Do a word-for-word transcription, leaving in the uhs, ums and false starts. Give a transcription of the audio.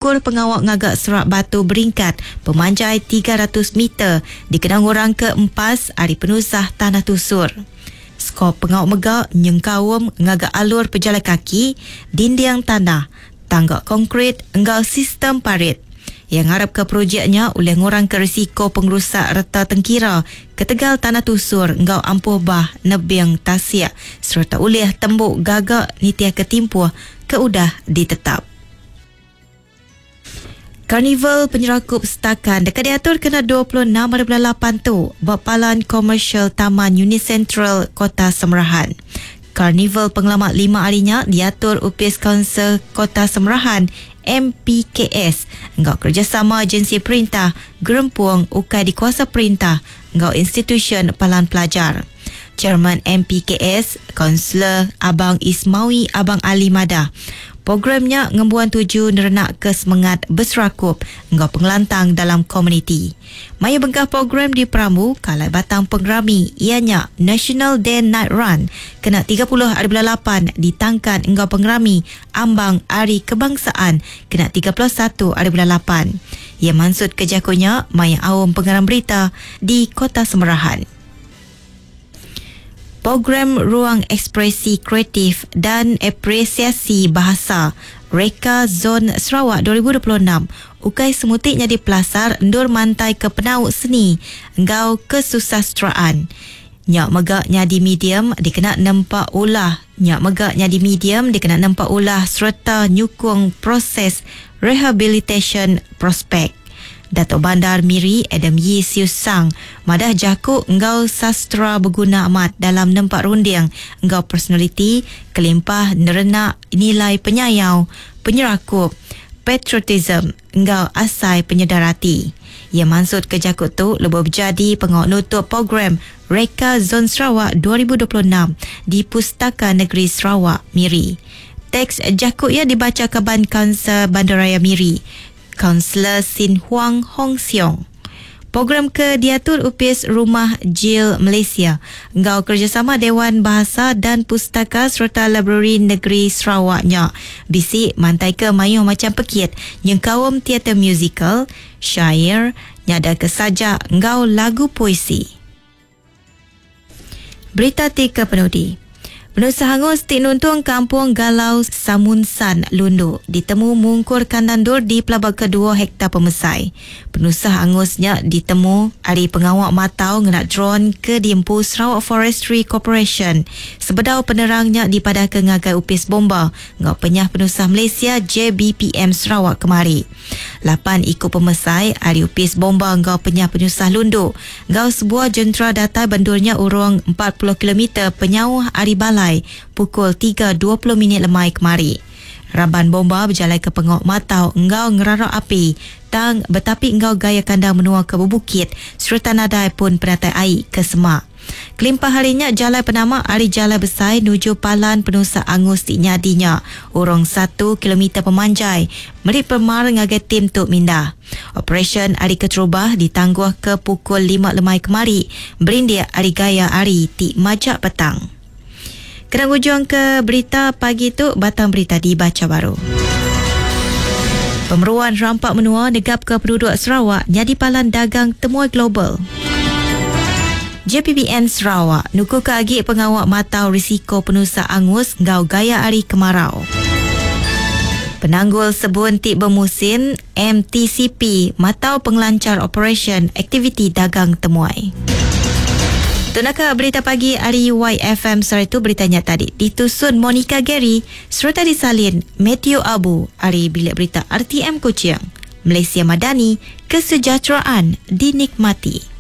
mungkur pengawak ngagak serak batu beringkat pemanjai tiga ratus meter dikenang orang keempas hari penusah tanah tusur. Skor pengawak megak nyengkawum ngagak alur pejalan kaki, dinding tanah, tangga konkrit, enggal sistem parit. Yang harap ke projeknya oleh ngurang ke risiko pengerusak reta tengkira, ketegal tanah tusur, engau ampuh bah, nebing tasik, serta oleh tembuk gagak nitia ketimpuh keudah ditetap. Karnival penyerakup setakan dekat diatur kena dua puluh enam lapan tu Bapalan Komersial Taman Unit Central Kota Semerahan. Karnival pengalamat lima harinya diatur Upis Kaunsil Kota Semerahan M P K S, engkau kerjasama agensi perintah, gerempuang ukai di kuasa perintah, engkau institusi palan pelajar. Chairman M P K S, Kaunselor Abang Ismawi Abang Ali Madah. Programnya ngembuan tuju nerenak ke semangat berserakup engkau pengelantang dalam komuniti. Maya bengkah program di Peramu, kalai batang pengerami ianya National Day Night Run kena tiga puluh hari bulan lapan ditangkan engkau pengerami ambang Hari Kebangsaan kena tiga puluh satu hari bulan lapan. Ia maksud kejakunya maya awam pengeram berita di Kota Semerahan. Program Ruang Ekspresi Kreatif dan Apresiasi Bahasa Reka Zon Sarawak dua ribu dua puluh enam ukai semutiknya di Pelasar endur mantai ke penauk seni engkau kesusastraan. Nyak megaknya di medium dikena nampak ulah. Nyak megaknya di medium dikena nampak ulah serta nyukung proses rehabilitation prospek. Datuk Bandar Miri Adam Yi Siu Sang madah jakuk engkau sastra berguna amat dalam nempak runding engkau personaliti kelimpah nerenak nilai penyayau penyerakup patriotism engkau asai penyedarati. Ia maksud ke jakuk tu lebih berjadi pengawak nutup program Reka Zon Sarawak dua ribu dua puluh enam di Pustaka Negeri Sarawak Miri. Teks jakuk ia dibaca Kaban Kaunsil Bandaraya Miri, Kaunselor Sin Huang Hong Siong. Program ke diatur Upis Rumah Jil Malaysia. Engkau kerjasama Dewan Bahasa dan Pustaka serta Library Negeri Sarawaknya. Bisik mantai ke mayuh macam pekit. Nyengkawam teater musical, syair, nyada ke saja engkau lagu puisi. Berita tiga penudi. Penusa hangus Tik Nuntung Kampung Galau Samunsan Lundu ditemu mungkur kandandur di pelabak kedua hektar pemesai. Penusa hangusnya ditemu hari pengawak matau ngenak drone ke Dimpu Sarawak Forestry Corporation. Sebedau penerangnya dipada ke ngagai upis bomba ngak penyah penusa Malaysia J B P M Sarawak kemari. Lapan ikut pemesai hari upis bomba ngau penyah penusa Lundu. Ngau sebuah jentera datai bandurnya urung empat puluh kilometer penyauh hari balai pukul tiga dua puluh minit lemai kemari. Raban bomba berjalan ke pengok matau engkau ngerarak api tang betapi engkau gaya kandang menua ke bukit serta nadai pun peratai air ke semak. Kelimpah harinya jalan penama hari jalan besar nuju palan penusa angus di nyadinya urung satu kilometer pemanjai meri permar ngagai tim tuk mindah. Operation hari keterubah ditangguh ke pukul lima lemai kemari berindia hari gaya hari ti majak petang. Kerang ujung ke berita pagi tu batang berita dibaca baru. Pemeruan rampak menua negap ke penduduk Sarawak jadi palan dagang temuai global. J P B N Sarawak nuku ke agi pengawak matau risiko penusa angus ngau gaya hari kemarau. Penanggul sebun tik bermusim M T C P matau pengelancar operation aktiviti dagang temuai. Tunaka berita pagi hari Y F M sore itu beritanya tadi ditusun Monica Gary serta disalin Matthew Abu hari bilik berita R T M Kuching. Malaysia Madani, kesejahteraan dinikmati.